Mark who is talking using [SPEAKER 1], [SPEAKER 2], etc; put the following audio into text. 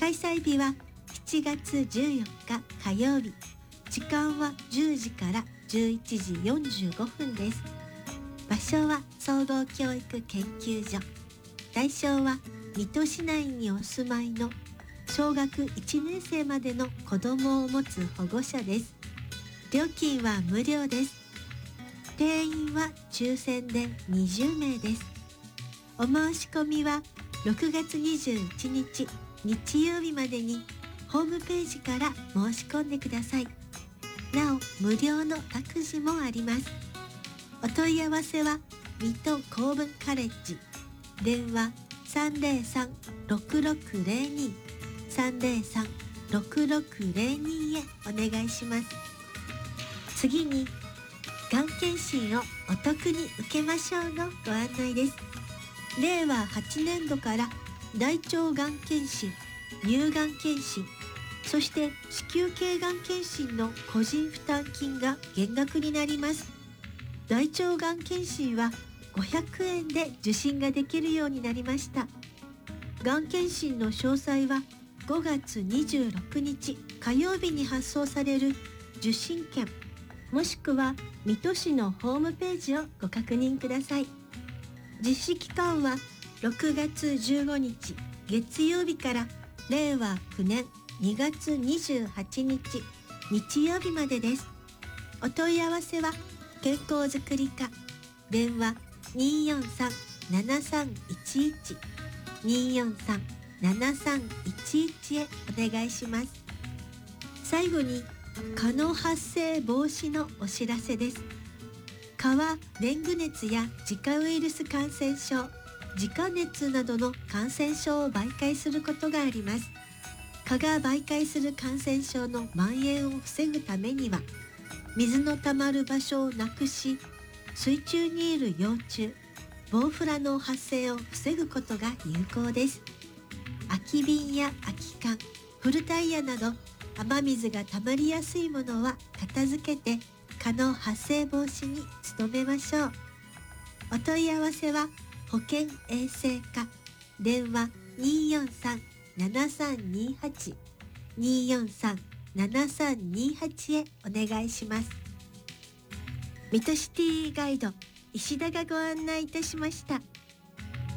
[SPEAKER 1] 開催日は7月14日火曜日。時間は10時から11時45分です。場所は総合教育研究所。対象は水戸市内にお住まいの小学1年生までの子どもを持つ保護者です。料金は無料です。定員は抽選で20名です。お申し込みは6月21日日曜日までにホームページから申し込んでください。なお無料の託児もあります。お問い合わせは水戸公文カレッジ、電話 303-6602 303-6602 へお願いします。次にがん検診をお得に受けましょうのご案内です。令和8年度から大腸がん検診、乳がん検診、そして子宮頸がん検診の個人負担金が減額になります。大腸がん検診は500円で受診ができるようになりました。がん検診の詳細は5月26日火曜日に発送される受診券、もしくは水戸市のホームページをご確認ください。実施期間は6月15日月曜日から令和9年2月28日日曜日までです。お問い合わせは健康づくり課、電話 243-7311 243-7311 へお願いします。最後に蚊の発生防止のお知らせです。蚊はデング熱やジカウイルス感染症、ジカ熱などの感染症を媒介することがあります。蚊が媒介する感染症の蔓延を防ぐためには、水のたまる場所をなくし、水中にいる幼虫、ボウフラの発生を防ぐことが有効です。空き瓶や空き缶、古タイヤなど雨水がたまりやすいものは片付けて蚊の発生防止に努めましょう。お問い合わせは保健衛生課、電話 243-7328 243-7328 へお願いします。水戸シティガイド石田がご案内いたしました。